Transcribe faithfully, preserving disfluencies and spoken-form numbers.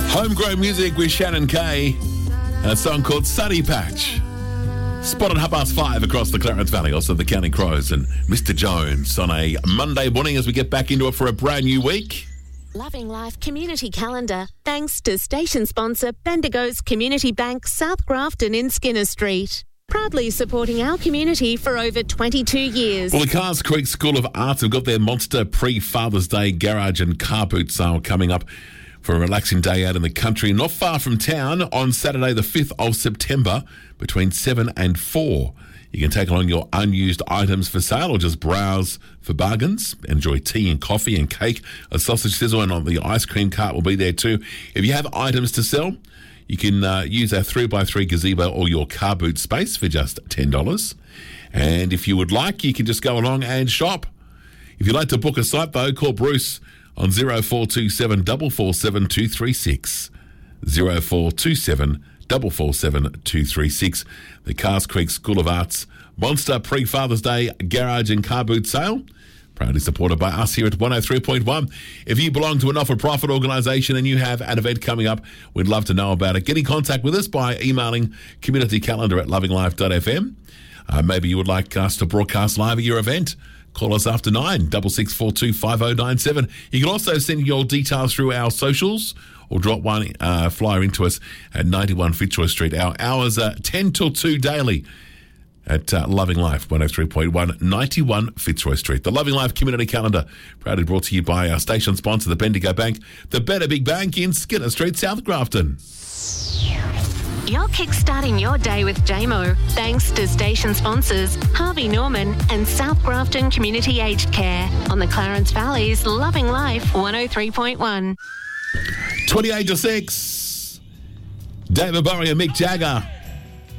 Homegrown music with Shannon Kay and a song called Sunny Patch. Spotted half past five across the Clarence Valley, also the Counting Crows and Mister Jones on a Monday morning as we get back into it for a brand new week. Loving Life Community Calendar, thanks to station sponsor Bendigo's Community Bank, South Grafton in Skinner Street. Proudly supporting our community for over twenty-two years. Well, the Cars Creek School of Arts have got their monster pre-Father's Day garage and car boot sale coming up for a relaxing day out in the country, not far from town, on Saturday the fifth of September between seven and four. You can take along your unused items for sale or just browse for bargains. Enjoy tea and coffee and cake. A sausage sizzle and on the ice cream cart will be there too. If you have items to sell, you can uh, use our three by three gazebo or your car boot space for just ten dollars. And if you would like, you can just go along and shop. If you'd like to book a site though, call Bruce on zero four two seven, four four seven, two three six. zero four two seven, four four seven, two three six. The Cars Creek School of Arts Monster Pre-Father's Day Garage and Car Boot Sale. Proudly supported by us here at one oh three point one. If you belong to a not-for-profit organisation and you have an event coming up, we'd love to know about it. Get in contact with us by emailing communitycalendar at loving life dot f m. Uh, maybe you would like us to broadcast live at your event. Call us after nine, six six four two, five oh nine seven. You can also send your details through our socials or drop one uh, flyer into us at ninety-one Fitzroy Street. Our hours are ten till two daily at uh, Loving Life, one oh three point one, ninety-one Fitzroy Street. The Loving Life Community Calendar, proudly brought to you by our station sponsor, the Bendigo Bank, the Better Big Bank in Skinner Street, South Grafton. You're kickstarting your day with J M O, thanks to station sponsors Harvey Norman and South Grafton Community Aged Care on the Clarence Valley's Loving Life one oh three point one. twenty-eight to six. David Bowie and Mick Jagger.